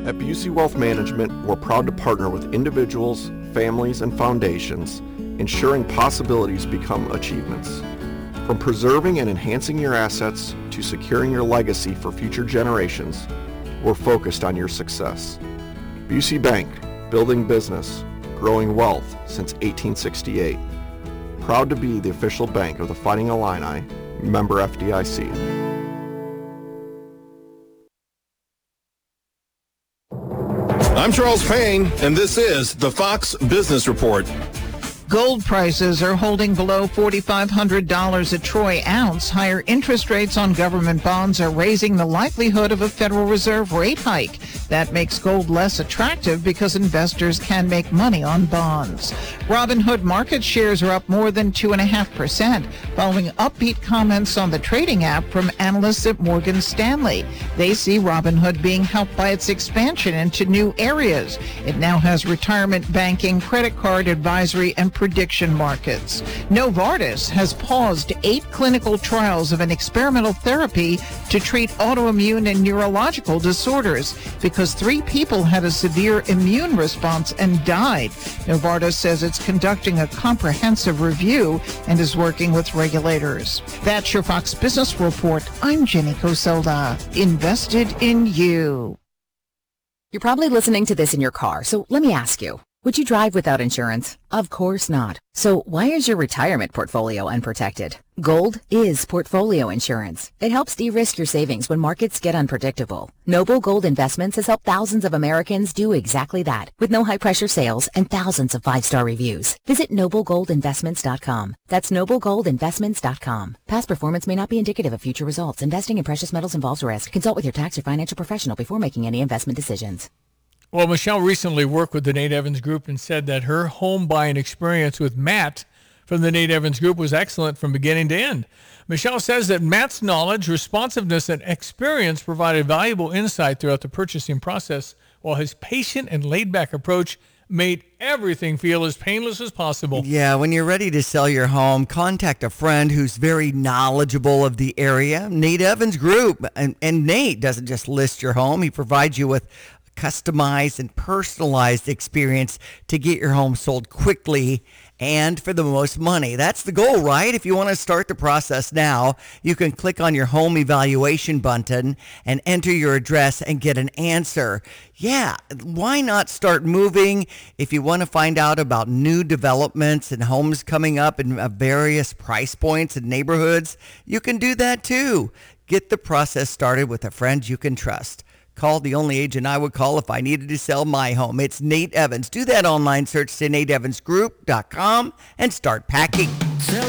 At Busey Wealth Management, we're proud to partner with individuals, families, and foundations, ensuring possibilities become achievements. From preserving and enhancing your assets to securing your legacy for future generations, we're focused on your success. Busey Bank, building business, growing wealth since 1868. Proud to be the official bank of the Fighting Illini, member FDIC. I'm Charles Payne, and this is the Fox Business Report. Gold prices are holding below $4,500 a troy ounce. Higher interest rates on government bonds are raising the likelihood of a Federal Reserve rate hike. That makes gold less attractive because investors can make money on bonds. Robinhood market shares are up more than 2.5%, following upbeat comments on the trading app from analysts at Morgan Stanley. They see Robinhood being helped by its expansion into new areas. It now has retirement banking, credit card advisory, and prediction markets. Novartis has paused 8 clinical trials of an experimental therapy to treat autoimmune and neurological disorders because 3 people had a severe immune response and died. Novartis says it's conducting a comprehensive review and is working with regulators. That's your Fox Business Report. I'm Jenny Coselda. Invested in you. You're probably listening to this in your car, so let me ask you. Would you drive without insurance? Of course not. So why is your retirement portfolio unprotected? Gold is portfolio insurance. It helps de-risk your savings when markets get unpredictable. Noble Gold Investments has helped thousands of Americans do exactly that, with no high-pressure sales and thousands of 5-star reviews. Visit noblegoldinvestments.com. That's noblegoldinvestments.com. Past performance may not be indicative of future results. Investing in precious metals involves risk. Consult with your tax or financial professional before making any investment decisions. Well, Michelle recently worked with the Nate Evans Group and said that her home buying experience with Matt from the Nate Evans Group was excellent from beginning to end. Michelle says that Matt's knowledge, responsiveness, and experience provided valuable insight throughout the purchasing process, while his patient and laid-back approach made everything feel as painless as possible. Yeah, when you're ready to sell your home, contact a friend who's very knowledgeable of the area. Nate Evans Group. And Nate doesn't just list your home. He provides you with customized and personalized experience to get your home sold quickly and for the most money. That's the goal, right? If you want to start the process now, you can click on your home evaluation button and enter your address and get an answer. Yeah, why not start moving? If you want to find out about new developments and homes coming up in various price points and neighborhoods, you can do that too. Get the process started with a friend you can trust. Call the only agent I would call if I needed to sell my home. It's Nate Evans. Do that online search to NateEvansGroup.com and start packing. Sell